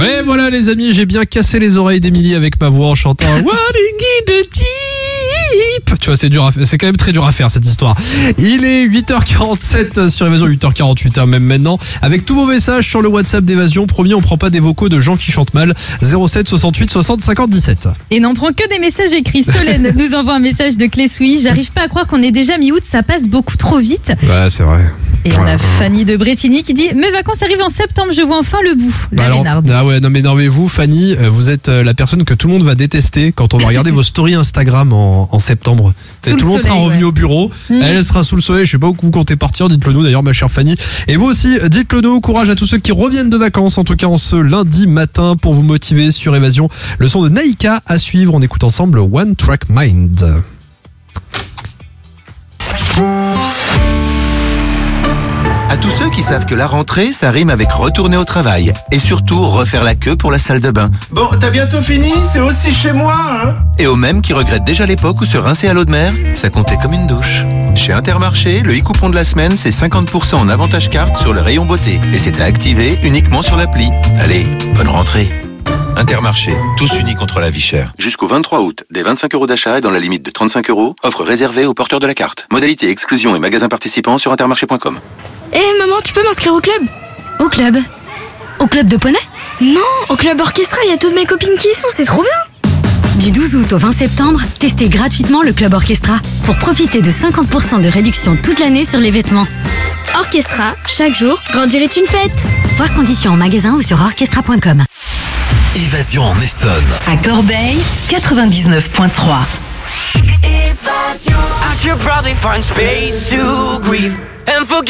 Ouais, voilà les amis, j'ai bien cassé les oreilles d'Emilie avec ma voix en chantant What in the deep. Tu vois, c'est quand même très dur à faire cette histoire. Il est 8h47 sur Évasion, 8h48 même maintenant. Avec tous vos messages sur le WhatsApp d'Évasion, promis, on prend pas des vocaux de gens qui chantent mal. 07 68 60 50 17. Et n'en prend que des messages écrits. Solène nous envoie un message de Clé Suisse. J'arrive pas à croire qu'on est déjà mi-août, ça passe beaucoup trop vite. Ouais, c'est vrai. Et on a Fanny de Bretigny qui dit « Mes vacances arrivent en septembre, je vois enfin le bout. » Ah ouais, non mais vous, Fanny, vous êtes la personne que tout le monde va détester quand on va regarder vos stories Instagram en septembre. Tout le monde sera revenu au bureau, elle sera sous le soleil, je sais pas où vous comptez partir, dites-le nous d'ailleurs ma chère Fanny. Et vous aussi, dites-le nous, courage à tous ceux qui reviennent de vacances, en tout cas en ce lundi matin pour vous motiver sur Évasion. Le son de Naïka à suivre, on écoute ensemble One Track Mind. À tous ceux qui savent que la rentrée, ça rime avec retourner au travail. Et surtout, refaire la queue pour la salle de bain. Bon, t'as bientôt fini, c'est aussi chez moi, hein. Et aux mêmes qui regrettent déjà l'époque où se rincer à l'eau de mer, ça comptait comme une douche. Chez Intermarché, le e-coupon de la semaine, c'est 50% en avantage carte sur le rayon beauté. Et c'est à activer uniquement sur l'appli. Allez, bonne rentrée. Intermarché, tous unis contre la vie chère. Jusqu'au 23 août, des 25 € d'achat et dans la limite de 35 €, offre réservée aux porteurs de la carte. Modalité exclusion et magasins participants sur intermarché.com. Maman, tu peux m'inscrire au club? Au club? Au club de poney? Non, au club orchestra, il y a toutes mes copines qui y sont, c'est trop bien. Du 12 août au 20 septembre, testez gratuitement le club orchestra pour profiter de 50% de réduction toute l'année sur les vêtements. Orchestra, chaque jour, grandir est une fête. Voir conditions en magasin ou sur orchestra.com. Évasion en Essonne. À Corbeil, 99.3. Évasion. I should probably find space to grieve and forget.